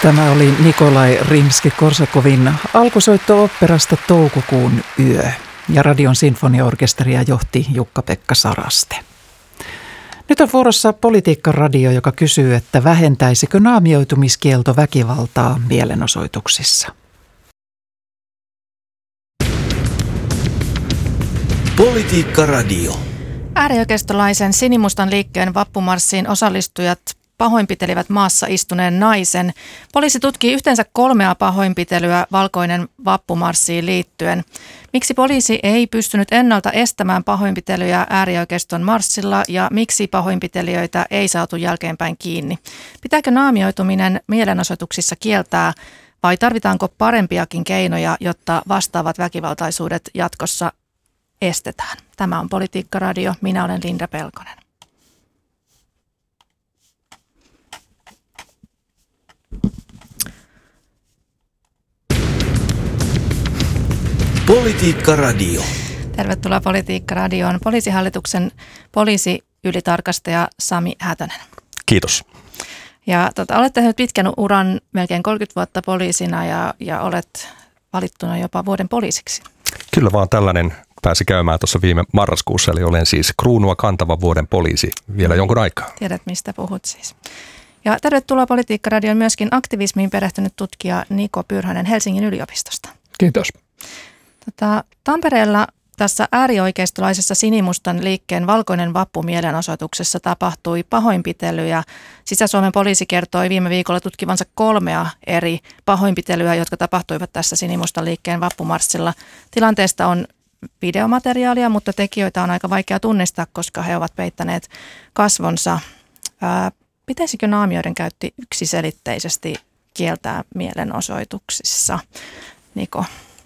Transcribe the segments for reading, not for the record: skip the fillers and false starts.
Tämä oli Nikolai Rimski-Korsakovin alkusoitto oopperasta Toukokuun yö. Ja Radion sinfoniaorkesteria johti Jukka-Pekka Saraste. Nyt on vuorossa Politiikka-radio, joka kysyy, että vähentäisikö naamioitumiskielto väkivaltaa mielenosoituksissa. Politiikka-radio. Äärioikeistolaisen sinimustan liikkeen vappumarssiin osallistujat pahoinpitelivät maassa istuneen naisen. Poliisi tutkii yhteensä 3 pahoinpitelyä valkoinen vappumarssiin liittyen. Miksi poliisi ei pystynyt ennalta estämään pahoinpitelyjä äärioikeiston marssilla ja miksi pahoinpitelijöitä ei saatu jälkeenpäin kiinni? Pitääkö naamioituminen mielenosoituksissa kieltää vai tarvitaanko parempiakin keinoja, jotta vastaavat väkivaltaisuudet jatkossa estetään? Tämä on Politiikka-radio. Minä olen Linda Pelkonen. Politiikka-radio. Tervetuloa Politiikka-radioon. Poliisihallituksen poliisiylitarkastaja Sami Hätönen. Kiitos. Ja olet tehnyt pitkän uran, melkein 30 vuotta poliisina ja olet valittuna jopa vuoden poliisiksi. Kyllä vaan tällainen pääsi käymään tuossa viime marraskuussa, eli olen siis kruunua kantava vuoden poliisi vielä jonkun aikaa. Tiedät, mistä puhut siis. Ja tervetuloa Politiikka-radioon myöskin aktivismiin perehtynyt tutkija Niko Pyrhönen Helsingin yliopistosta. Kiitos. Tampereella tässä äärioikeistolaisessa sinimustan liikkeen valkoinen vappu mielenosoituksessa tapahtui pahoinpitelyjä. Sisä-Suomen poliisi kertoi viime viikolla tutkivansa 3 eri pahoinpitelyä, jotka tapahtuivat tässä sinimustan liikkeen vappumarssilla. Tilanteesta on videomateriaalia, mutta tekijöitä on aika vaikea tunnistaa, koska he ovat peittäneet kasvonsa. Pitäisikö naamioiden käytti yksiselitteisesti kieltää mielenosoituksissa? Niko.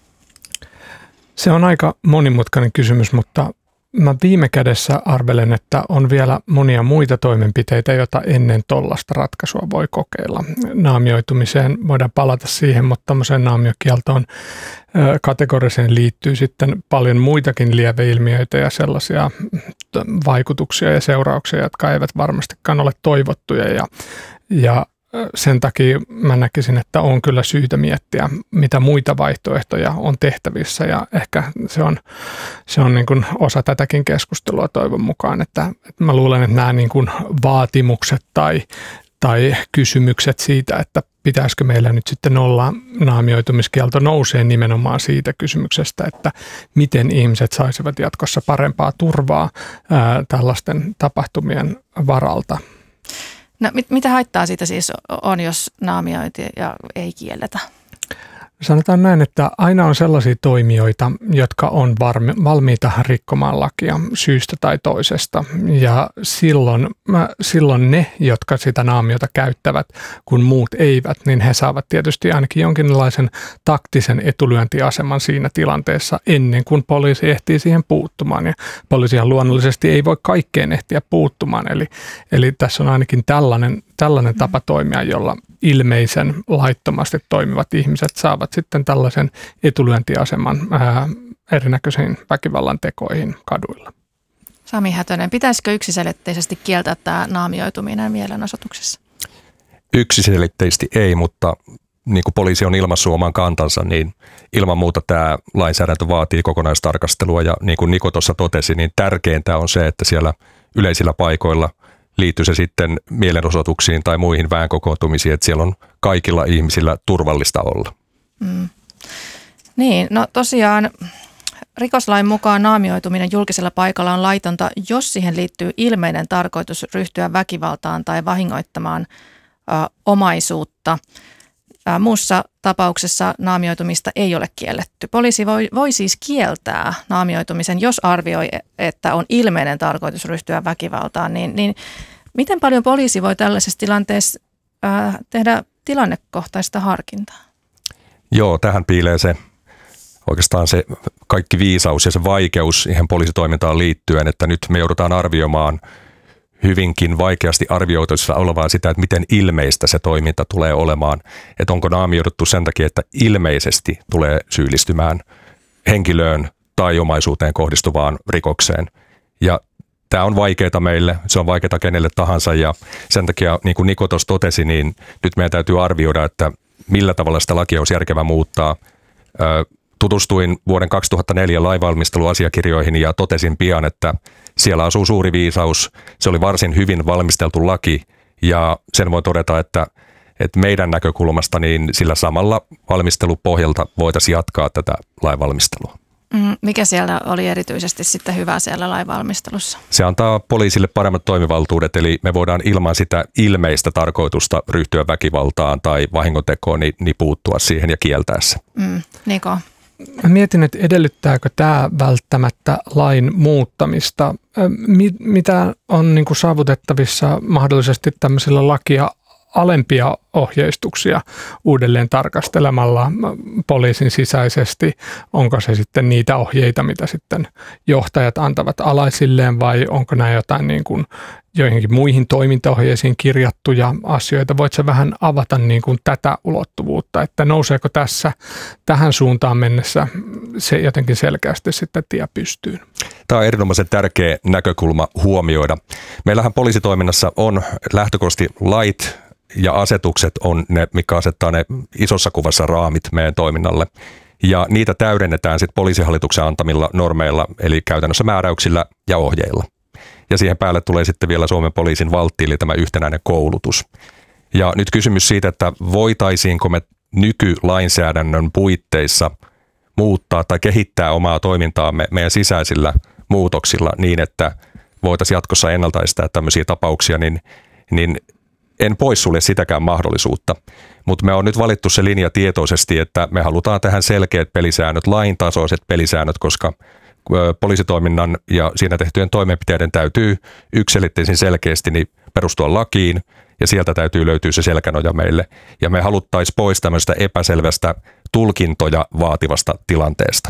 Se on aika monimutkainen kysymys, mutta mä viime kädessä arvelen, että on vielä monia muita toimenpiteitä, joita ennen tollaista ratkaisua voi kokeilla. Naamioitumiseen voidaan palata siihen, mutta tämmöiseen naamiokieltoon kategoriseen liittyy sitten paljon muitakin lieveilmiöitä ja sellaisia vaikutuksia ja seurauksia, jotka eivät varmastikaan ole toivottuja ja sen takia mä näkisin, että on kyllä syytä miettiä, mitä muita vaihtoehtoja on tehtävissä ja ehkä se on niin kuin osa tätäkin keskustelua toivon mukaan, että mä luulen, että nämä niin kuin vaatimukset tai kysymykset siitä, että pitäisikö meillä nyt sitten olla naamioitumiskielto nousee nimenomaan siitä kysymyksestä, että miten ihmiset saisivat jatkossa parempaa turvaa tällaisten tapahtumien varalta. No, mitä haittaa siitä siis on, jos naamiointia ei kielletä? Sanotaan näin, että aina on sellaisia toimijoita, jotka on valmiita rikkomaan lakia syystä tai toisesta. Ja silloin ne, jotka sitä naamiota käyttävät, kun muut eivät, niin he saavat tietysti ainakin jonkinlaisen taktisen etulyöntiaseman siinä tilanteessa ennen kuin poliisi ehtii siihen puuttumaan. Ja poliisihan luonnollisesti ei voi kaikkeen ehtiä puuttumaan. Eli tässä on ainakin tällainen tapa toimia, jolla ilmeisen laittomasti toimivat ihmiset saavat sitten tällaisen etulyöntiaseman erinäköisiin väkivallan tekoihin kaduilla. Sami Hätönen, pitäisikö yksiselitteisesti kieltää tämä naamioituminen mielenosoituksessa? Yksiselitteisesti ei, mutta niin kuin poliisi on ilmaissut oman kantansa, niin ilman muuta tämä lainsäädäntö vaatii kokonaistarkastelua. Ja niin kuin Niko tuossa totesi, niin tärkeintä on se, että siellä yleisillä paikoilla liittyy se sitten mielenosoituksiin tai muihin väenkokoontumisiin, että siellä on kaikilla ihmisillä turvallista olla. Niin, no tosiaan rikoslain mukaan naamioituminen julkisella paikalla on laitonta, jos siihen liittyy ilmeinen tarkoitus ryhtyä väkivaltaan tai vahingoittamaan omaisuutta. Muussa tapauksessa naamioitumista ei ole kielletty. Poliisi voi siis kieltää naamioitumisen, jos arvioi, että on ilmeinen tarkoitus ryhtyä väkivaltaan. Niin miten paljon poliisi voi tällaisessa tilanteessa tehdä tilannekohtaista harkintaa? Joo, tähän piilee oikeastaan se kaikki viisaus ja se vaikeus ihan poliisitoimintaan liittyen, että nyt me joudutaan arvioimaan hyvinkin vaikeasti arvioitavissa olevaa sitä, että miten ilmeistä se toiminta tulee olemaan. Että onko naamioiduttu sen takia, että ilmeisesti tulee syyllistymään henkilöön tai omaisuuteen kohdistuvaan rikokseen. Ja tämä on vaikeaa meille, se on vaikeaa kenelle tahansa ja sen takia, niin kuin Niko tuossa totesi, niin nyt meidän täytyy arvioida, että millä tavalla sitä lakia olisi järkevä muuttaa. Tutustuin vuoden 2004 lainvalmisteluasiakirjoihin ja totesin pian, että siellä asuu suuri viisaus. Se oli varsin hyvin valmisteltu laki ja sen voi todeta, että meidän näkökulmasta niin sillä samalla valmistelupohjalta voitaisiin jatkaa tätä lainvalmistelua. Mikä siellä oli erityisesti sitten hyvää siellä lainvalmistelussa? Se antaa poliisille paremmat toimivaltuudet, eli me voidaan ilman sitä ilmeistä tarkoitusta ryhtyä väkivaltaan tai vahingontekoon, niin puuttua siihen ja kieltää se. Niko? Mietin, että edellyttääkö tämä välttämättä lain muuttamista? Mitä on niin kuin saavutettavissa mahdollisesti tämmöisillä lakia alempia ohjeistuksia uudelleen tarkastelemalla poliisin sisäisesti? Onko se sitten niitä ohjeita, mitä sitten johtajat antavat alaisilleen vai onko nämä jotain niin kuin joihinkin muihin toimintaohjeisiin kirjattuja asioita? Voitko vähän avata niin kuin tätä ulottuvuutta, että nouseeko tässä tähän suuntaan mennessä se jotenkin selkeästi sitten tie pystyyn? Tämä on erinomaisen tärkeä näkökulma huomioida. Meillähän poliisitoiminnassa on lähtökohtaisesti lait ja asetukset on ne, mikä asettaa ne isossa kuvassa raamit meidän toiminnalle. Ja niitä täydennetään sitten poliisihallituksen antamilla normeilla, eli käytännössä määräyksillä ja ohjeilla. Ja siihen päälle tulee sitten vielä Suomen poliisin valtti, eli tämä yhtenäinen koulutus. Ja nyt kysymys siitä, että voitaisiinko me nykylainsäädännön puitteissa muuttaa tai kehittää omaa toimintaamme meidän sisäisillä muutoksilla niin, että voitaisiin jatkossa ennaltaistaa tämmöisiä tapauksia, niin en poissulje sitäkään mahdollisuutta, mutta me on nyt valittu se linja tietoisesti, että me halutaan tähän selkeät pelisäännöt, laintasoiset pelisäännöt, koska poliisitoiminnan ja siinä tehtyjen toimenpiteiden täytyy yksiselitteisen selkeästi niin perustua lakiin ja sieltä täytyy löytyä se selkänoja meille. Ja me haluttaisiin pois tämmöistä epäselvästä tulkintoja vaativasta tilanteesta.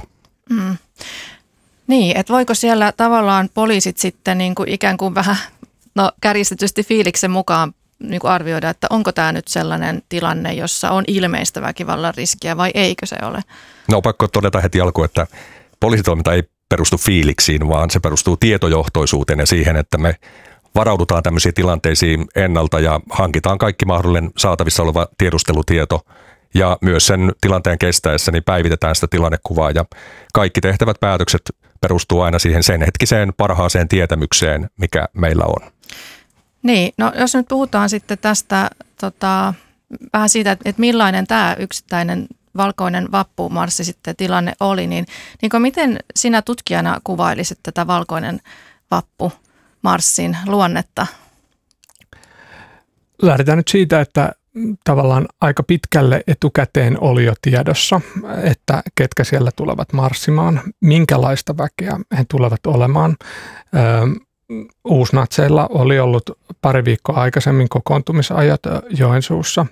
Niin, että voiko siellä tavallaan poliisit sitten niin kuin ikään kuin vähän kärjistetysti fiiliksen mukaan niin kuin arvioida, että onko tämä nyt sellainen tilanne, jossa on ilmeistä väkivallan riskiä vai eikö se ole? No pakko todeta heti alkuun, että poliisitoiminta ei perustu fiiliksiin, vaan se perustuu tietojohtoisuuteen ja siihen, että me varaudutaan tämmöisiin tilanteisiin ennalta ja hankitaan kaikki mahdollinen saatavissa oleva tiedustelutieto ja myös sen tilanteen kestäessä niin päivitetään sitä tilannekuvaa ja kaikki tehtävät päätökset perustuu aina siihen sen hetkiseen parhaaseen tietämykseen, mikä meillä on. Niin, no jos nyt puhutaan sitten tästä vähän siitä, että millainen tämä yksittäinen valkoinen vappumarssi sitten tilanne oli, niin miten sinä tutkijana kuvailisit tätä valkoinen vappumarssin luonnetta? Lähdetään nyt siitä, että tavallaan aika pitkälle etukäteen oli jo tiedossa, että ketkä siellä tulevat marssimaan, minkälaista väkeä he tulevat olemaan. Uusnatseilla oli ollut pari viikkoa aikaisemmin kokoontumisajat Joensuussa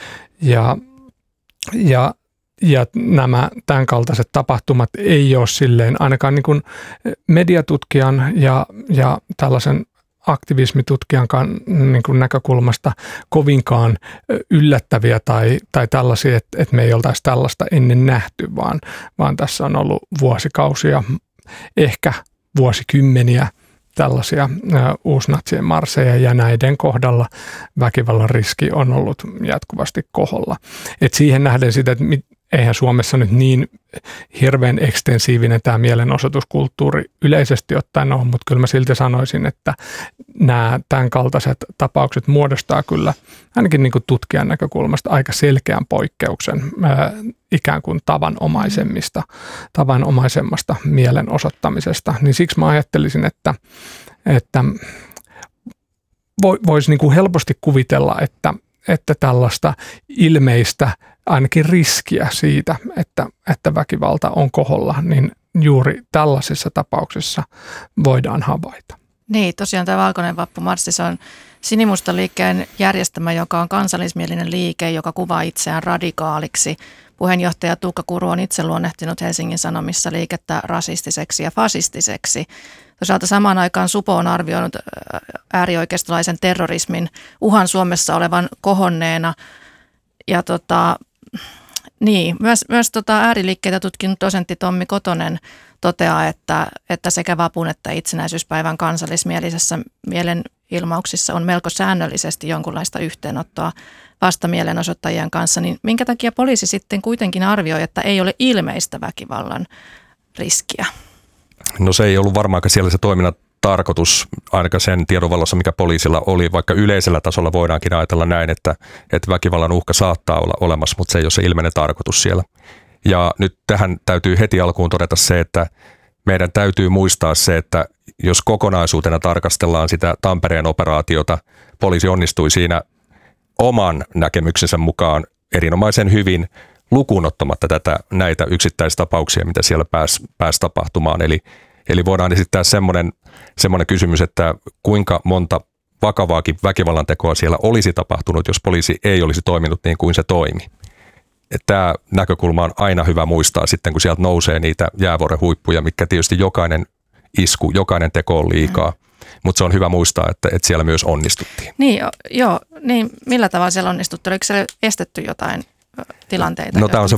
ja nämä tämän kaltaiset tapahtumat ei ole silleen ainakaan niin kuin mediatutkijan ja tällaisen aktivismitutkijan niin kuin näkökulmasta kovinkaan yllättäviä tai tällaisia, että me ei oltaisi tällaista ennen nähty, vaan tässä on ollut vuosikausia, ehkä vuosikymmeniä tällaisia uusnatsien marsseja ja näiden kohdalla väkivallan riski on ollut jatkuvasti koholla. Et siihen nähden sitä, että eihän Suomessa nyt niin hirveän ekstensiivinen tämä mielenosoituskulttuuri yleisesti ottaen ole, mutta kyllä mä silti sanoisin, että nämä tämän kaltaiset tapaukset muodostaa ainakin niin kuin tutkijan näkökulmasta aika selkeän poikkeuksen ikään kuin tavanomaisemmasta mielenosoittamisesta. Niin siksi mä ajattelisin, että voisi niin kuin helposti kuvitella, että tällaista ilmeistä ainakin riskiä siitä, että väkivalta on koholla, niin juuri tällaisissa tapauksissa voidaan havaita. Niin, tosiaan tämä Valkoinen vappumarssi, se on Sinimustan liikkeen järjestämä, joka on kansallismielinen liike, joka kuvaa itseään radikaaliksi. Puheenjohtaja Tuukka Kuru on itse luonnehtinut Helsingin Sanomissa liikettä rasistiseksi ja fasistiseksi. Toisaalta samaan aikaan Supo on arvioinut äärioikeistolaisen terrorismin uhan Suomessa olevan kohonneena. Ja myös ääriliikkeitä tutkinut dosentti Tommi Kotonen toteaa, että sekä vapun että itsenäisyyspäivän kansallismielisessä mielenilmauksissa on melko säännöllisesti jonkunlaista yhteenottoa vastamielenosoittajien kanssa, niin minkä takia poliisi sitten kuitenkin arvioi, että ei ole ilmeistä väkivallan riskiä? No se ei ollut varmaankaan siellä se toiminnan tarkoitus, ainakaan sen tiedon valossa, mikä poliisilla oli, vaikka yleisellä tasolla voidaankin ajatella näin, että väkivallan uhka saattaa olla olemassa, mutta se ei ole se ilmeinen tarkoitus siellä. Ja nyt tähän täytyy heti alkuun todeta se, että meidän täytyy muistaa se, että jos kokonaisuutena tarkastellaan sitä Tampereen operaatiota, poliisi onnistui siinä oman näkemyksensä mukaan erinomaisen hyvin lukuun ottamatta näitä yksittäistapauksia, mitä siellä pääsi tapahtumaan. Eli voidaan esittää semmoinen kysymys, että kuinka monta vakavaakin väkivallan tekoa siellä olisi tapahtunut, jos poliisi ei olisi toiminut niin kuin se toimi. Tämä näkökulma on aina hyvä muistaa sitten, kun sieltä nousee niitä jäävuoren huippuja, mitkä tietysti jokainen isku, jokainen teko on liikaa. Mutta se on hyvä muistaa, että siellä myös onnistuttiin. Niin millä tavalla siellä onnistuttiin? Oliko siellä estetty jotain tilanteita? No tämä on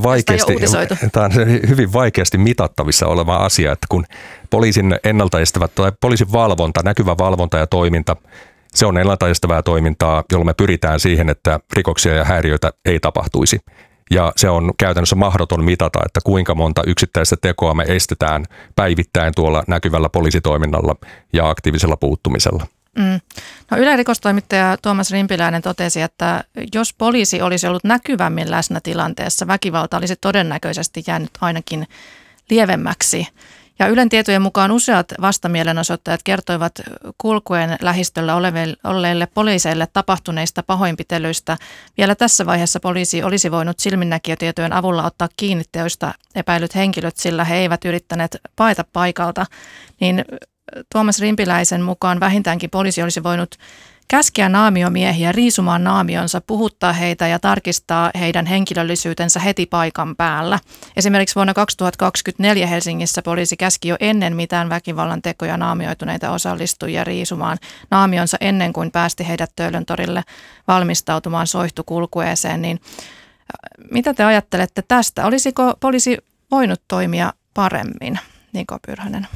se hyvin vaikeasti mitattavissa oleva asia, että kun poliisin ennaltaestävät tai poliisin valvonta, näkyvä valvonta ja toiminta, se on ennaltaestävää toimintaa, jolla me pyritään siihen, että rikoksia ja häiriöitä ei tapahtuisi. Ja se on käytännössä mahdoton mitata, että kuinka monta yksittäistä tekoa me estetään päivittäin tuolla näkyvällä poliisitoiminnalla ja aktiivisella puuttumisella. No Ylen rikostoimittaja Tuomas Rimpiläinen totesi, että jos poliisi olisi ollut näkyvämmin läsnä tilanteessa, väkivalta olisi todennäköisesti jäänyt ainakin lievemmäksi. Ja Ylen tietojen mukaan useat vastamielenosoittajat kertoivat kulkuen lähistöllä olleille poliiseille tapahtuneista pahoinpitelyistä. Vielä tässä vaiheessa poliisi olisi voinut silminnäkijätietojen avulla ottaa kiinni teoista epäilyt henkilöt, sillä he eivät yrittäneet paeta paikalta. Niin Tuomas Rimpiläisen mukaan vähintäänkin poliisi olisi voinut käskeä naamiomiehiä riisumaan naamionsa, puhuttaa heitä ja tarkistaa heidän henkilöllisyytensä heti paikan päällä. Esimerkiksi vuonna 2024 Helsingissä poliisi käski jo ennen mitään väkivallan tekoja naamioituneita osallistujia riisumaan naamionsa ennen kuin päästi heidät Töölöntorille valmistautumaan soihtukulkueeseen. Niin mitä te ajattelette tästä? Olisiko poliisi voinut toimia paremmin, Niko Pyrhönen?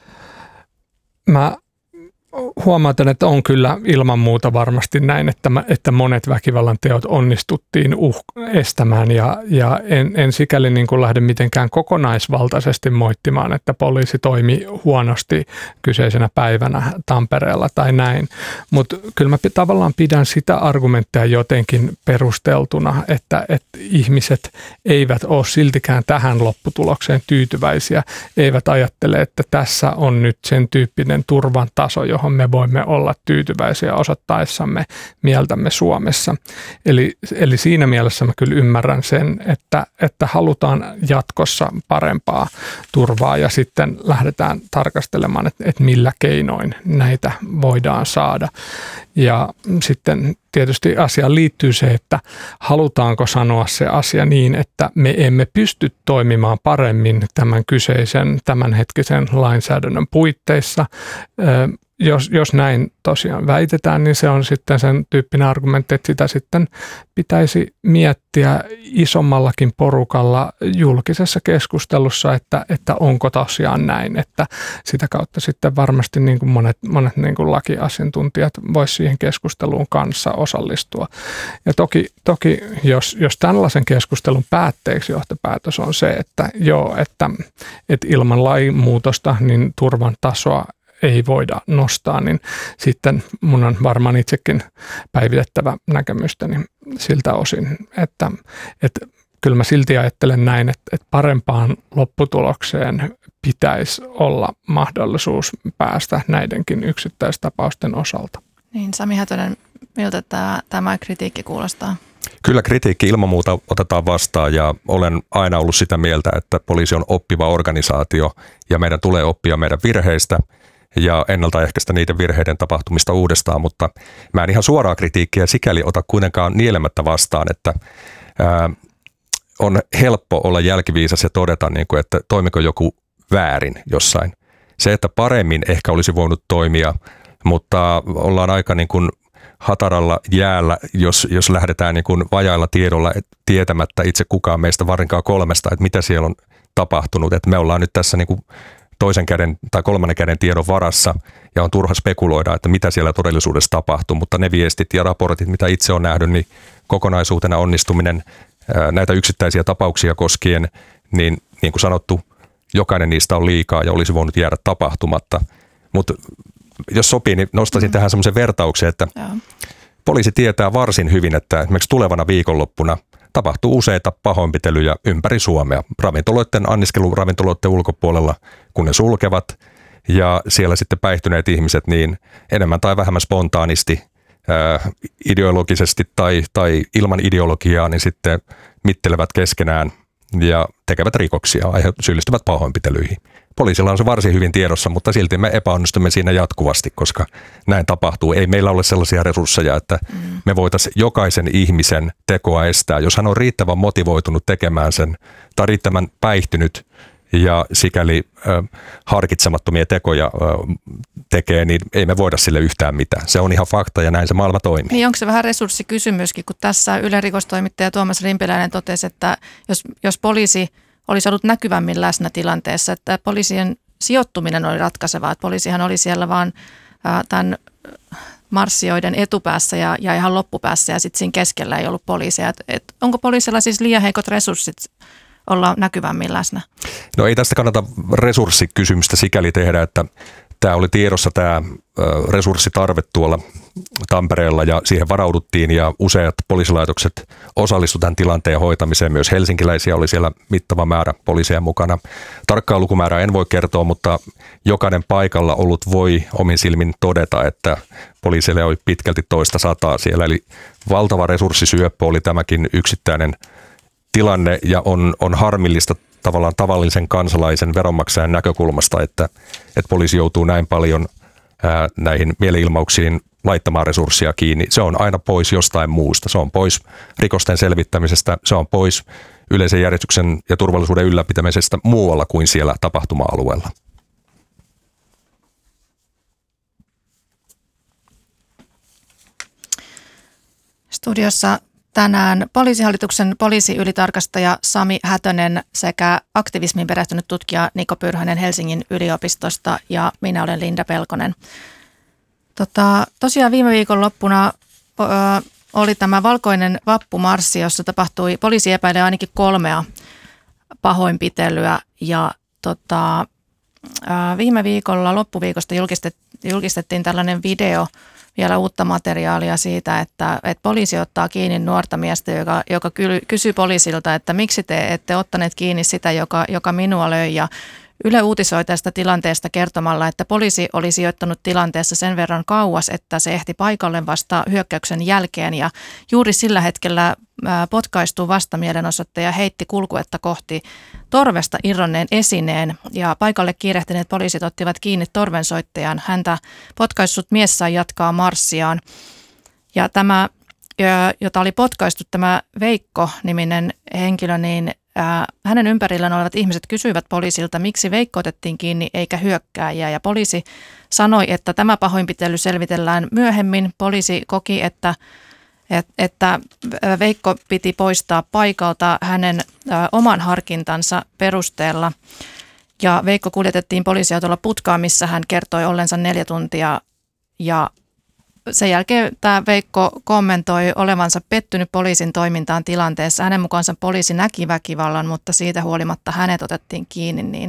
Mä huomautan, että on kyllä ilman muuta varmasti näin, että monet väkivallan teot onnistuttiin estämään ja en sikäli niin kuin lähde mitenkään kokonaisvaltaisesti moittimaan, että poliisi toimi huonosti kyseisenä päivänä Tampereella tai näin. Mutta kyllä mä tavallaan pidän sitä argumenttia jotenkin perusteltuna, että ihmiset eivät ole siltikään tähän lopputulokseen tyytyväisiä, eivät ajattele, että tässä on nyt sen tyyppinen turvan taso, johon me voimme olla tyytyväisiä osoittaessamme mieltämme Suomessa. Eli siinä mielessä mä kyllä ymmärrän sen, että halutaan jatkossa parempaa turvaa ja sitten lähdetään tarkastelemaan, että millä keinoin näitä voidaan saada. Ja sitten tietysti asiaan liittyy se, että halutaanko sanoa se asia niin, että me emme pysty toimimaan paremmin tämän kyseisen tämänhetkisen lainsäädännön puitteissa. Jos näin tosiaan väitetään, niin se on sitten sen tyyppinen argumentti, että sitä sitten pitäisi miettiä isommallakin porukalla julkisessa keskustelussa, että onko tosiaan näin, että sitä kautta sitten varmasti niin kuin monet niin kuin lakiasiantuntijat voisivat siihen keskusteluun kanssa osallistua. Ja toki jos tällaisen keskustelun päätteeksi johtopäätös on se, että ilman lainmuutosta niin turvan tasoa ei voida nostaa, niin sitten mun on varmaan itsekin päivitettävä näkemystäni siltä osin, että kyllä mä silti ajattelen näin, että parempaan lopputulokseen pitäisi olla mahdollisuus päästä näidenkin yksittäistapausten osalta. Niin, Sami Hätönen, miltä tämä kritiikki kuulostaa? Kyllä kritiikki ilman muuta otetaan vastaan ja olen aina ollut sitä mieltä, että poliisi on oppiva organisaatio ja meidän tulee oppia meidän virheistä ja ennaltaehkäistä niiden virheiden tapahtumista uudestaan, mutta mä en ihan suoraa kritiikkiä sikäli ota kuitenkaan nielemättä vastaan, että on helppo olla jälkiviisas ja todeta, että toimiko joku väärin jossain. Se, että paremmin ehkä olisi voinut toimia, mutta ollaan aika hataralla jäällä, jos lähdetään vajailla tiedolla tietämättä itse kukaan meistä varsinkaan kolmesta, että mitä siellä on tapahtunut. Että me ollaan nyt tässä toisen käden tai kolmannen käden tiedon varassa ja on turha spekuloida, että mitä siellä todellisuudessa tapahtuu, mutta ne viestit ja raportit, mitä itse on nähnyt, niin kokonaisuutena onnistuminen näitä yksittäisiä tapauksia koskien, niin kuin sanottu, jokainen niistä on liikaa ja olisi voinut jäädä tapahtumatta. Mutta jos sopii, niin nostaisin tähän semmoisen vertauksen, että poliisi tietää varsin hyvin, että esimerkiksi tulevana viikonloppuna tapahtuu useita pahoinpitelyjä ympäri Suomea anniskeluravintoloiden ulkopuolella, kun ne sulkevat ja siellä sitten päihtyneet ihmiset niin enemmän tai vähemmän spontaanisti, ideologisesti tai ilman ideologiaa, niin sitten mittelevät keskenään ja tekevät rikoksia, syyllistyvät pahoinpitelyihin. Poliisilla on se varsin hyvin tiedossa, mutta silti me epäonnistumme siinä jatkuvasti, koska näin tapahtuu. Ei meillä ole sellaisia resursseja, että me voitaisiin jokaisen ihmisen tekoa estää. Jos hän on riittävän motivoitunut tekemään sen tai riittävän päihtynyt ja sikäli harkitsemattomia tekoja tekee, niin ei me voida sille yhtään mitään. Se on ihan fakta ja näin se maailma toimii. Niin onko se vähän resurssikysymyskin, kun tässä Ylen rikostoimittaja Tuomas Rimpiläinen totesi, että jos poliisi olisi ollut näkyvämmin läsnä tilanteessa, että poliisien sijoittuminen oli ratkaisevaa, että poliisihan oli siellä vaan tämän marssijoiden etupäässä ja ihan loppupäässä ja sitten siinä keskellä ei ollut poliisia. Onko poliisilla siis liian heikot resurssit olla näkyvämmin läsnä? No ei tästä kannata resurssikysymystä sikäli tehdä, että tämä oli tiedossa tämä resurssitarve tuolla Tampereella ja siihen varauduttiin ja useat poliisilaitokset osallistuivat tämän tilanteen hoitamiseen. Myös helsinkiläisiä oli siellä mittava määrä poliiseja mukana. Tarkkaa lukumäärää en voi kertoa, mutta jokainen paikalla ollut voi omin silmin todeta, että poliisille oli pitkälti 200 siellä. Eli valtava resurssisyöppö oli tämäkin yksittäinen tilanne ja on harmillista tavallaan tavallisen kansalaisen veronmaksajan näkökulmasta, että poliisi joutuu näin paljon näihin mielenilmauksiin laittamaan resursseja kiinni. Se on aina pois jostain muusta. Se on pois rikosten selvittämisestä, se on pois yleisen järjestyksen ja turvallisuuden ylläpitämisestä muualla kuin siellä tapahtuma-alueella. Studiossa tänään Poliisihallituksen poliisiylitarkastaja Sami Hätönen sekä aktivismin perehtynyt tutkija Niko Pyrhönen Helsingin yliopistosta ja minä olen Linda Pelkonen. Tosiaan viime viikon loppuna oli tämä valkoinen vappumarssi, jossa tapahtui, poliisi epäilee ainakin 3 pahoinpitelyä ja viime viikolla loppuviikosta julkistettiin tällainen video, vielä uutta materiaalia siitä, että poliisi ottaa kiinni nuorta miestä, joka kysyy poliisilta, että miksi te ette ottaneet kiinni sitä, joka minua löi. Ja Yle uutisoi tästä tilanteesta kertomalla, että poliisi oli sijoittanut tilanteessa sen verran kauas, että se ehti paikalle vasta hyökkäyksen jälkeen. Ja juuri sillä hetkellä potkaistuu vastamielenosoittaja heitti kulkuetta kohti torvesta irronneen esineen ja paikalle kiirehtineet poliisit ottivat kiinni torvensoittajan. Häntä potkaissut mies sai jatkaa marssiaan. Ja tämä, jota oli potkaistu, tämä Veikko-niminen henkilö, niin hänen ympärillään olevat ihmiset kysyivät poliisilta, miksi Veikko otettiin kiinni eikä hyökkääjää. Ja poliisi sanoi, että tämä pahoinpitely selvitellään myöhemmin. Poliisi koki, että Veikko piti poistaa paikalta hänen oman harkintansa perusteella. Ja Veikko kuljetettiin poliisiautolla putkaan, missä hän kertoi ollensa 4 tuntia. Ja sen jälkeen tämä Veikko kommentoi olevansa pettynyt poliisin toimintaan tilanteessa. Hänen mukaansa poliisi näki väkivallan, mutta siitä huolimatta hänet otettiin kiinni.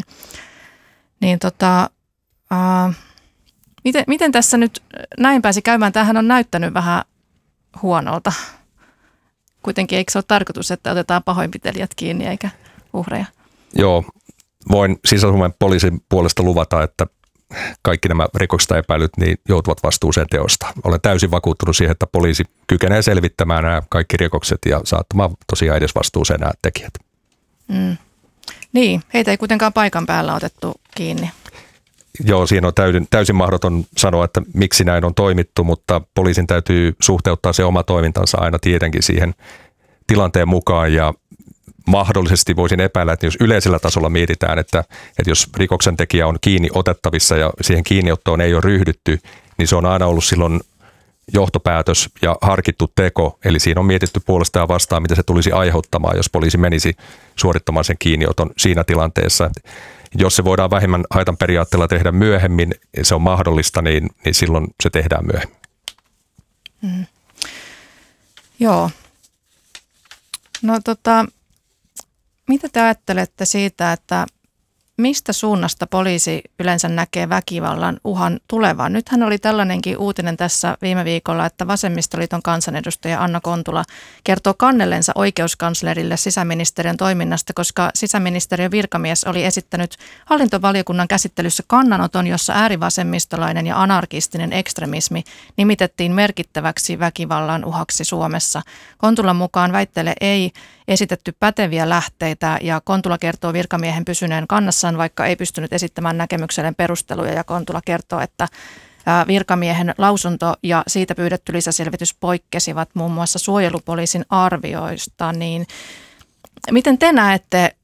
Miten tässä nyt näin pääsi käymään? Tämähän on näyttänyt vähän huonolta. Kuitenkin eikö se ole tarkoitus, että otetaan pahoinpitelijät kiinni eikä uhreja? Joo, voin Sisä-Suomen poliisin puolesta luvata, että kaikki nämä rikoksista epäilyt niin joutuvat vastuuseen teosta. Olen täysin vakuuttunut siihen, että poliisi kykenee selvittämään nämä kaikki rikokset ja saattamaan tosiaan edes vastuuseen nämä tekijät. Niin, heitä ei kuitenkaan paikan päällä otettu kiinni. Joo, siinä on täysin mahdoton sanoa, että miksi näin on toimittu, mutta poliisin täytyy suhteuttaa se oma toimintansa aina tietenkin siihen tilanteen mukaan ja mahdollisesti voisin epäillä, että jos yleisellä tasolla mietitään, että jos rikoksen tekijä on kiinni otettavissa ja siihen kiinniottoon ei ole ryhdytty, niin se on aina ollut silloin johtopäätös ja harkittu teko. Eli siinä on mietitty puolesta ja vastaan, mitä se tulisi aiheuttamaan, jos poliisi menisi suorittamaan sen kiinnioton siinä tilanteessa. Jos se voidaan vähemmän haitan periaatteella tehdä myöhemmin, se on mahdollista, niin silloin se tehdään myöhemmin. Joo. No mitä te ajattelette siitä, että mistä suunnasta poliisi yleensä näkee väkivallan uhan tulevan? Nythän oli tällainenkin uutinen tässä viime viikolla, että Vasemmistoliiton kansanedustaja Anna Kontula kertoo kannellensa oikeuskanslerille sisäministeriön toiminnasta, koska sisäministeriön virkamies oli esittänyt hallintovaliokunnan käsittelyssä kannanoton, jossa äärivasemmistolainen ja anarkistinen ekstremismi nimitettiin merkittäväksi väkivallan uhaksi Suomessa. Kontulan mukaan väitteelle ei esitetty päteviä lähteitä ja Kontula kertoo virkamiehen pysyneen kannassaan, vaikka ei pystynyt esittämään näkemykselleen perusteluja, ja Kontula kertoo, että virkamiehen lausunto ja siitä pyydetty lisäselvitys poikkesivat muun muassa suojelupoliisin arvioista. Niin miten te näette